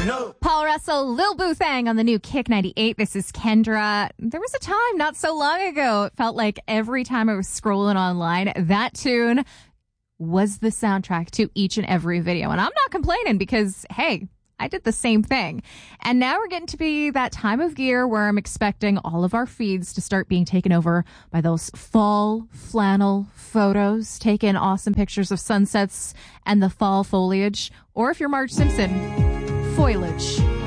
Paul Russell, Lil Boothang on the new Kick 98. This is Kendra. There was a time not so long ago, it felt like every time I was scrolling online, that tune was the soundtrack to each and every video. And I'm not complaining because, hey, I did the same thing. And now we're getting to be that time of year where I'm expecting all of our feeds to start being taken over by those fall flannel photos, taking awesome pictures of sunsets and the fall foliage. Or if you're Marge Simpson, foliage.